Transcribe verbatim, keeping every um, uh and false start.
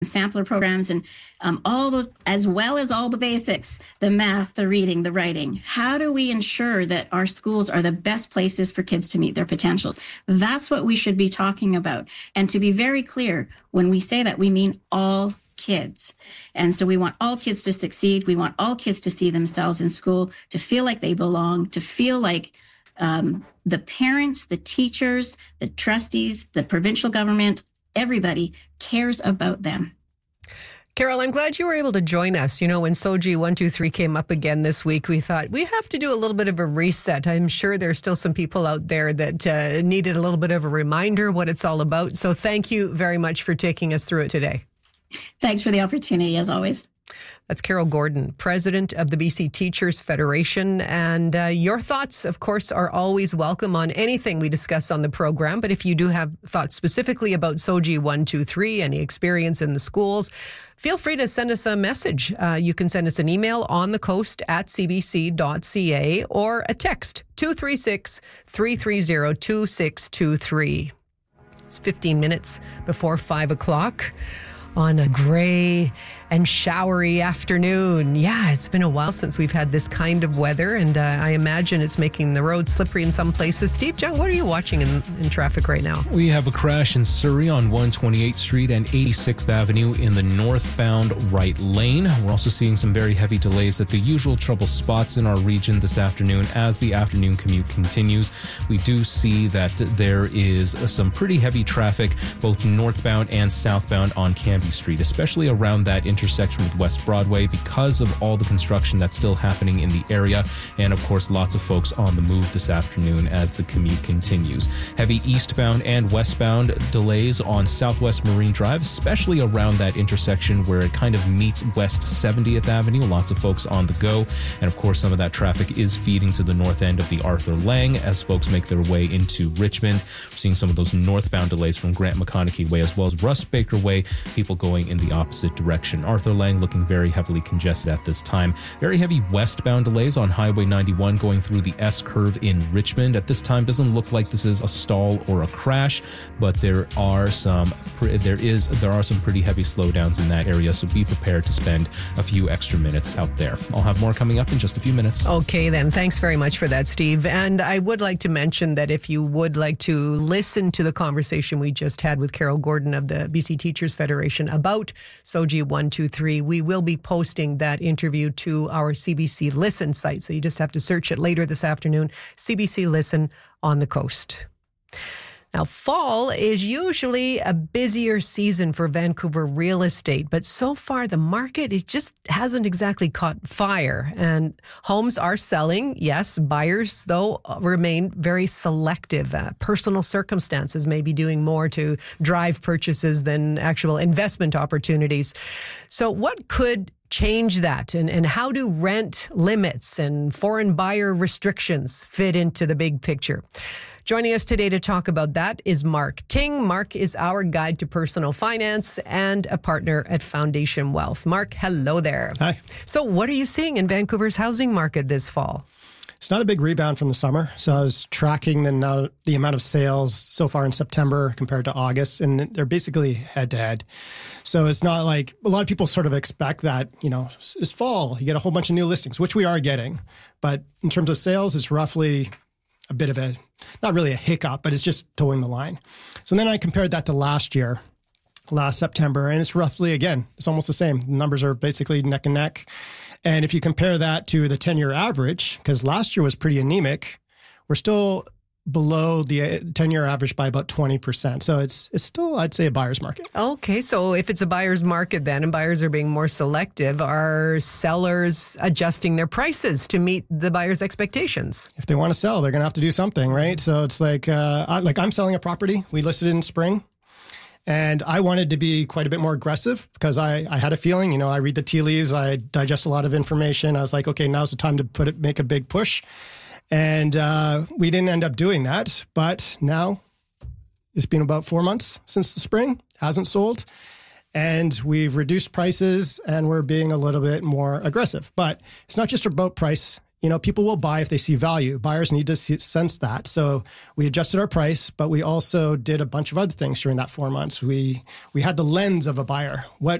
sampler programs and um, all those, as well as all the basics, the math, the reading, the writing. How do we ensure that our schools are the best places for kids to meet their potentials? That's what we should be talking about. And to be very clear, when we say that, we mean all kids. And so we want all kids to succeed. We want all kids to see themselves in school, to feel like they belong, to feel like um, the parents, the teachers, the trustees, the provincial government, everybody cares about them. Carol, I'm glad you were able to join us. You know, when S O G one two three came up again this week, we thought we have to do a little bit of a reset. I'm sure there's still some people out there that uh, needed a little bit of a reminder what it's all about. So thank you very much for taking us through it today. Thanks for the opportunity, as always. That's Carol Gordon, president of the B C Teachers Federation. And uh, your thoughts, of course, are always welcome on anything we discuss on the program. But if you do have thoughts specifically about S O G one two three, any experience in the schools, feel free to send us a message. Uh, you can send us an email on the coast at c b c dot c a or a text two three six, three three zero, two six two three. It's fifteen minutes before five o'clock. On a gray and showery afternoon. Yeah, it's been a while since we've had this kind of weather, and uh, I imagine it's making the road slippery in some places. Steve Jung, what are you watching in, in traffic right now? We have a crash in Surrey on one twenty-eighth Street and eighty-sixth Avenue in the northbound right lane. We're also seeing some very heavy delays at the usual trouble spots in our region this afternoon as the afternoon commute continues. We do see that there is some pretty heavy traffic both northbound and southbound on Canby Street, especially around that intersection with West Broadway because of all the construction that's still happening in the area. And of course, lots of folks on the move this afternoon as the commute continues. Heavy eastbound and westbound delays on Southwest Marine Drive, especially around that intersection where it kind of meets West seventieth Avenue. Lots of folks on the go. And of course, some of that traffic is feeding to the north end of the Arthur Lang as folks make their way into Richmond. We're seeing some of those northbound delays from Grant McConaughey Way as well as Russ Baker Way. People going in the opposite direction. Arthur Lang looking very heavily congested at this time. Very heavy westbound delays on Highway ninety-one going through the S-curve in Richmond. At this time, doesn't look like this is a stall or a crash, but there are some there is there are some pretty heavy slowdowns in that area, so be prepared to spend a few extra minutes out there. I'll have more coming up in just a few minutes. Okay, then. Thanks very much for that, Steve. And I would like to mention that if you would like to listen to the conversation we just had with Carol Gordon of the B C Teachers Federation about S O G one two three, we will be posting that interview to our C B C Listen site. So you just have to search it later this afternoon, C B C Listen on the coast. Now, fall is usually a busier season for Vancouver real estate, but so far the market it just hasn't exactly caught fire. And homes are selling, yes. Buyers, though, remain very selective. Uh, personal circumstances may be doing more to drive purchases than actual investment opportunities. So what could change that? And, and how do rent limits and foreign buyer restrictions fit into the big picture? Joining us today to talk about that is Mark Ting. Mark is our guide to personal finance and a partner at Foundation Wealth. Mark, hello there. Hi. So what are you seeing in Vancouver's housing market this fall? It's not a big rebound from the summer. So I was tracking the, now, the amount of sales so far in September compared to August, and they're basically head to head. So it's not like a lot of people sort of expect that, you know, it's fall, you get a whole bunch of new listings, which we are getting. But in terms of sales, it's roughly a bit of a, not really a hiccup, but it's just towing the line. So then I compared that to last year, last September, and it's roughly, again, it's almost the same. The numbers are basically neck and neck. And if you compare that to the ten-year average, because last year was pretty anemic, we're still below the ten-year average by about twenty percent. So it's it's still, I'd say, a buyer's market. Okay, so if it's a buyer's market then and buyers are being more selective, are sellers adjusting their prices to meet the buyer's expectations? If they want to sell, they're going to have to do something, right? So it's like, uh, I, like I'm selling a property. We listed it in spring. And I wanted to be quite a bit more aggressive because I, I had a feeling, you know, I read the tea leaves, I digest a lot of information. I was like, okay, now's the time to put it, make a big push. And uh, we didn't end up doing that. But now it's been about four months since the spring, hasn't sold. And we've reduced prices and we're being a little bit more aggressive. But it's not just about price. you know, people will buy if they see value. Buyers need to see, sense that. So we adjusted our price, but we also did a bunch of other things during that four months. We we had the lens of a buyer. What